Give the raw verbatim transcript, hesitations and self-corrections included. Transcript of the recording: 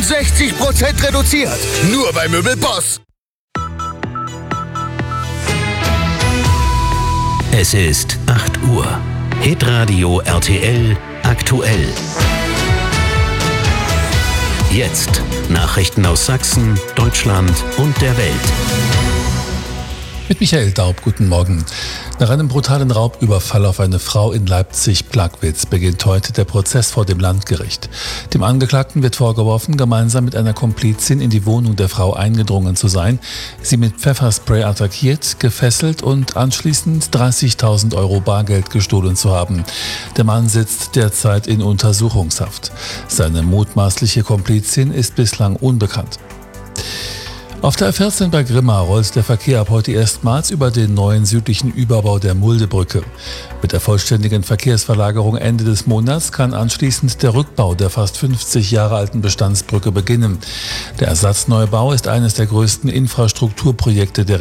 sechzig Prozent reduziert. Nur bei Möbelboss. Es ist acht Uhr. Hitradio R T L aktuell. Jetzt Nachrichten aus Sachsen, Deutschland und der Welt. Mit Michael Daub, guten Morgen. Nach einem brutalen Raubüberfall auf eine Frau in Leipzig-Plagwitz beginnt heute der Prozess vor dem Landgericht. Dem Angeklagten wird vorgeworfen, gemeinsam mit einer Komplizin in die Wohnung der Frau eingedrungen zu sein, sie mit Pfefferspray attackiert, gefesselt und anschließend dreißigtausend Euro Bargeld gestohlen zu haben. Der Mann sitzt derzeit in Untersuchungshaft. Seine mutmaßliche Komplizin ist bislang unbekannt. Auf der A vierzehn bei Grimma rollt der Verkehr ab heute erstmals über den neuen südlichen Überbau der Muldebrücke. Mit der vollständigen Verkehrsverlagerung Ende des Monats kann anschließend der Rückbau der fast fünfzig Jahre alten Bestandsbrücke beginnen. Der Ersatzneubau ist eines der größten Infrastrukturprojekte der